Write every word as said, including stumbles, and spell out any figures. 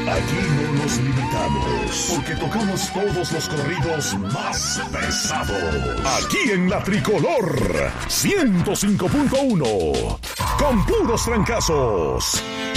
Aquí no nos limitamos, porque tocamos todos los corridos más pesados. Aquí en La Tricolor, ciento cinco punto uno, con puros trancazos.